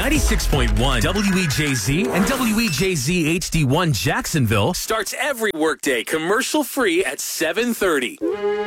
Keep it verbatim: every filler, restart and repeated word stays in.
ninety-six point one W E J Z and W E J Z H D one Jacksonville starts every workday commercial free at seven thirty.